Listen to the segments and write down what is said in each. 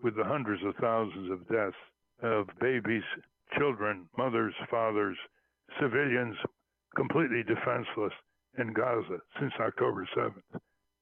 with the hundreds of thousands of deaths of babies, children, mothers, fathers, civilians, completely defenseless in Gaza since October 7th.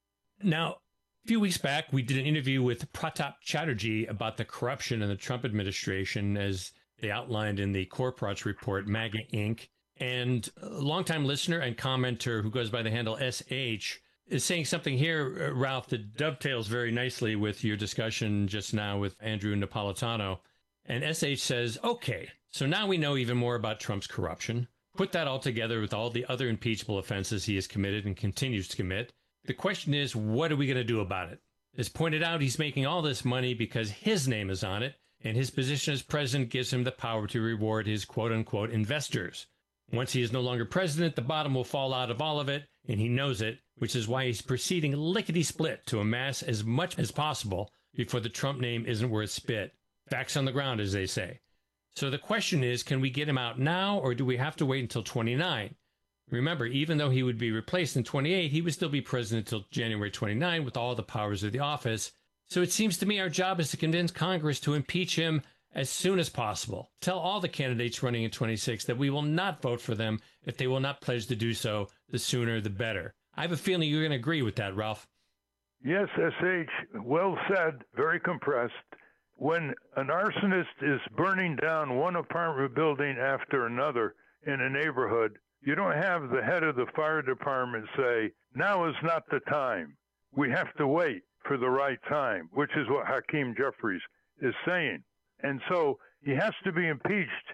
Now, a few weeks back, we did an interview with Pratap Chatterjee about the corruption in the Trump administration, as they outlined in the Corporates report, MAGA Inc. And a longtime listener and commenter who goes by the handle SH is saying something here, Ralph, that dovetails very nicely with your discussion just now with Andrew Napolitano. And SH says, okay, so now we know even more about Trump's corruption. Put that all together with all the other impeachable offenses he has committed and continues to commit. The question is, what are we going to do about it? As pointed out, he's making all this money because his name is on it, and his position as president gives him the power to reward his quote-unquote investors. Once he is no longer president, the bottom will fall out of all of it, and he knows it, which is why he's proceeding lickety-split to amass as much as possible before the Trump name isn't worth spit. Facts on the ground, as they say. So the question is, can we get him out now, or do we have to wait until 29? Remember, even though he would be replaced in 28, he would still be president until January 29 with all the powers of the office. So it seems to me our job is to convince Congress to impeach him as soon as possible. Tell all the candidates running in 26 that we will not vote for them if they will not pledge to do so. The sooner, the better. I have a feeling you're going to agree with that, Ralph. Yes, SH, well said, very compressed. When an arsonist is burning down one apartment building after another in a neighborhood, you don't have the head of the fire department say, now is not the time. We have to wait for the right time, which is what Hakeem Jeffries is saying. And so he has to be impeached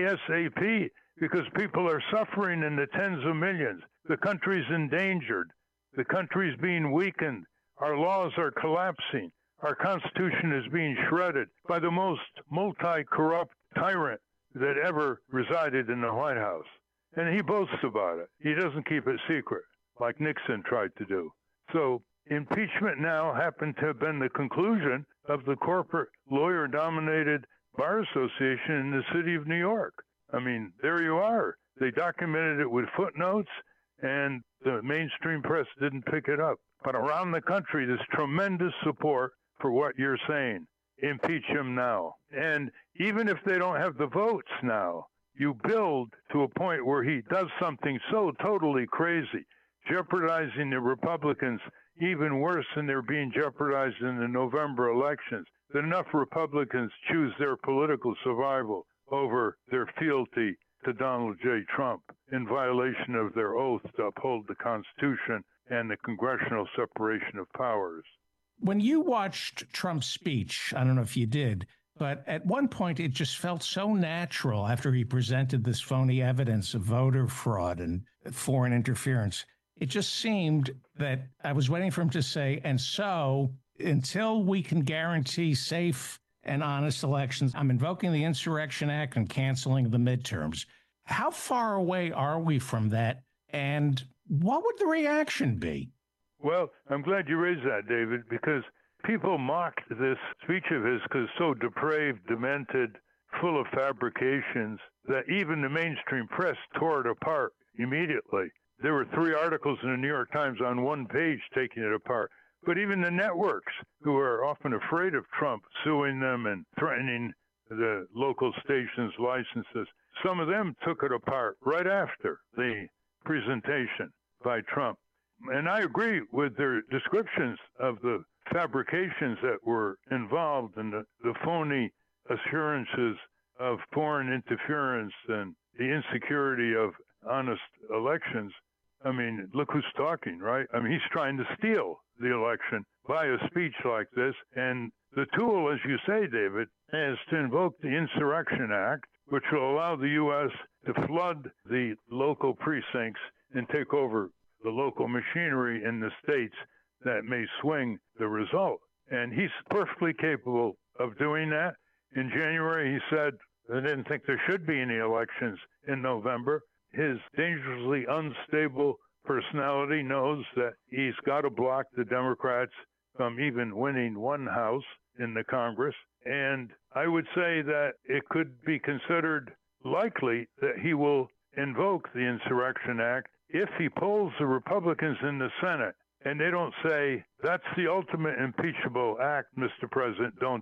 ASAP because people are suffering in the tens of millions. The country's endangered. The country's being weakened. Our laws are collapsing. Our Constitution is being shredded by the most multi-corrupt tyrant that ever resided in the White House. And he boasts about it. He doesn't keep it secret, like Nixon tried to do. So impeachment now happened to have been the conclusion of the corporate lawyer-dominated bar association in the city of New York. I mean, there you are. They documented it with footnotes, and the mainstream press didn't pick it up. But around the country, there's tremendous support for what you're saying. Impeach him now. And even if they don't have the votes now, you build to a point where he does something so totally crazy, jeopardizing the Republicans even worse than they're being jeopardized in the November elections, that enough Republicans choose their political survival over their fealty to Donald J. Trump in violation of their oath to uphold the Constitution and the congressional separation of powers. When you watched Trump's speech, I don't know if you did, but at one point, it just felt so natural after he presented this phony evidence of voter fraud and foreign interference. It just seemed that I was waiting for him to say, and so until we can guarantee safe and honest elections, I'm invoking the Insurrection Act and canceling the midterms. How far away are we from that? And what would the reaction be? Well, I'm glad you raised that, David, because people mocked this speech of his because it's so depraved, demented, full of fabrications that even the mainstream press tore it apart immediately. There were 3 articles in the New York Times on one page taking it apart. But even the networks, who are often afraid of Trump suing them and threatening the local stations' licenses, some of them took it apart right after the presentation by Trump. And I agree with their descriptions of the fabrications that were involved in the phony assurances of foreign interference and the insecurity of honest elections. I mean, look who's talking, right? I mean, he's trying to steal the election by a speech like this. And the tool, as you say, David, is to invoke the Insurrection Act, which will allow the U.S. to flood the local precincts and take over the local machinery in the states that may swing the result. And he's perfectly capable of doing that. In January, he said they didn't think there should be any elections in November. His dangerously unstable personality knows that he's got to block the Democrats from even winning one house in the Congress. And I would say that it could be considered likely that he will invoke the Insurrection Act if he polls the Republicans in the Senate and they don't say, that's the ultimate impeachable act, Mr. President, don't